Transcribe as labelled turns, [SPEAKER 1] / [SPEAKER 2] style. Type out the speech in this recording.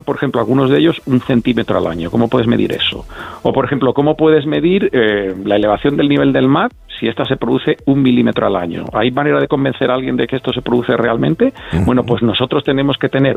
[SPEAKER 1] por ejemplo, algunos de ellos 1 centímetro al año. ¿Cómo puedes medir eso? O, por ejemplo, ¿cómo puedes medir la elevación del nivel del mar si esta se produce 1 milímetro al año? ¿Hay manera de convencer a alguien de que esto se produce realmente? Bueno, pues nosotros tenemos que tener